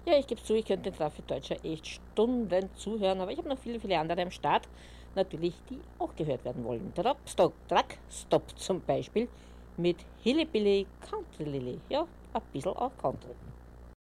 Ja, ich gebe zu, ich könnte den Traffic-Deutscher echt Stunden zuhören, aber ich habe noch viele, viele andere am Start, natürlich, die auch gehört werden wollen. Drop, Stop, Track, Stop zum Beispiel mit Hilly Billy Country Lily. Ja, ein bisschen auch Country.